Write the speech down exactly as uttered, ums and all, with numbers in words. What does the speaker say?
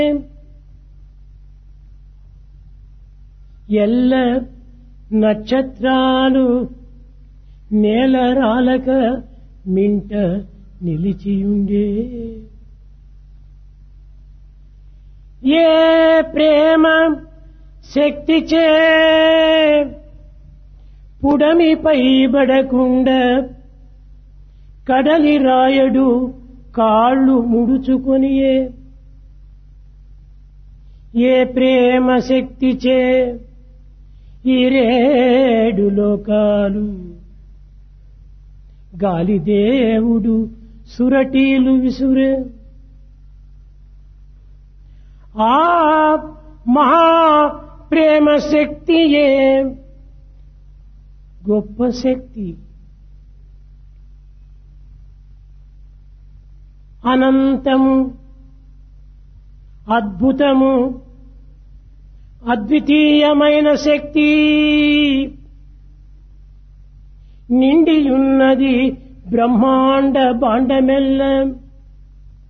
ఎల్ల నక్షత్రాలు నేల రాలక మింట నిలిచియుండే ఏ ప్రేమ శక్తిచే పుడమిపై బడకుండా కడలి రాయడు కాళ్ళు ముడుచుకొనియే ఏ ప్రేమ శక్తిచే ఈ రేడు లోకాలు గాలిదేవుడు సురటీలు విసురే ఆ మహా ప్రేమ శక్తియే గొప్ప శక్తి. అనంతము, అద్భుతము, అద్వితీయమైన శక్తి నిండియున్నది బ్రహ్మాండ బాండమెల్ల.